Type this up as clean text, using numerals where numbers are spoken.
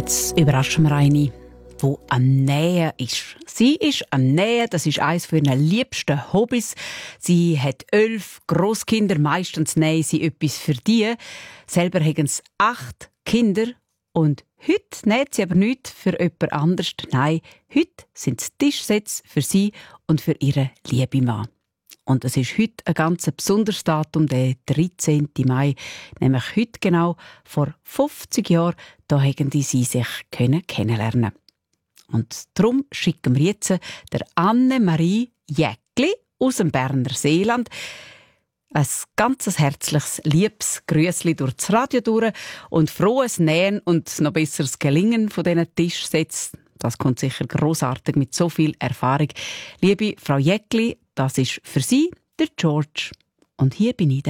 Jetzt überraschen wir eine, die am Nähen ist. Sie ist am Nähen, das ist eines von ihren liebsten Hobbys. Sie hat 11 Grosskinder, meistens nähen sie etwas für die. Selber haben sie 8 Kinder und heute näht sie aber nichts für jemand anderes. Nein, heute sind es Tischsätze für sie und für ihren lieben Mann. Und es ist heute ein ganz besonderes Datum, der 13. Mai, nämlich heute genau vor 50 Jahren, da haben sie sich kennenlernen. Und darum schicken wir jetzt der Anne-Marie Jäckli aus dem Berner Seeland ein ganz herzliches, liebes Grüßli durch das Radio durch und frohes Nähen und noch besseres Gelingen von diesen Tischsätzen. Das kommt sicher grossartig mit so viel Erfahrung. Liebe Frau Jäckli, das ist für Sie der George. Und hier bin ich